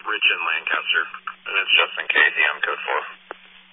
Rich in Lancaster, and it's Justin Casey on code 4.